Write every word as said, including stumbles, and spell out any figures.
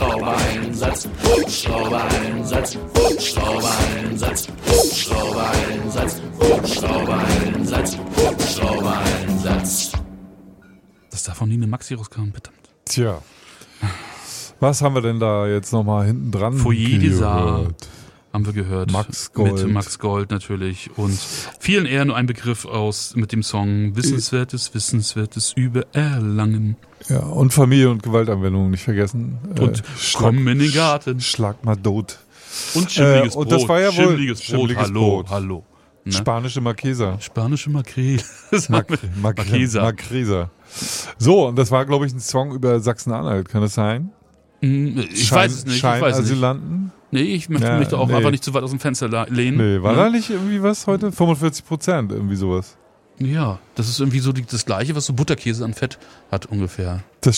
Hubschrauber-Einsatz, Hubschrauber-Einsatz, Hubschrauber-Einsatz, Hubschrauber-Einsatz, Hubschrauber-Einsatz, Hubschrauber-Einsatz. Dass davon nie eine Maxi rauskam, verdammt. Tja. Was haben wir denn da jetzt nochmal hinten dran Foyer des Arts gehört? haben wir gehört. Max Gold. Mit Max Gold natürlich. Und vielen eher nur ein Begriff aus mit dem Song Wissenswertes, Wissenswertes über Erlangen. Ja, und Familie- und Gewaltanwendung nicht vergessen. Und äh, komm in den Garten. Schlag mal tot. Und schimmliges Äh, und Brot. das war ja wohl schimmliges Brot, schimmliges hallo, Brot. hallo. Ne? Spanische Marquesa. Spanische Makrele. Mak- Mak- Marquesa. Marquesa. So, und das war, glaube ich, ein Song über Sachsen-Anhalt. Kann das sein? Ich Schein- weiß es nicht. Ich weiß nicht. Scheinasylanten? Nee, ich möchte Ja, mich da auch nee. einfach nicht zu weit aus dem Fenster la- lehnen. Nee, war Ne? da nicht irgendwie was heute? fünfundvierzig Prozent, irgendwie sowas. Ja, das ist irgendwie so die, das Gleiche, was so Butterkäse an Fett hat ungefähr. Das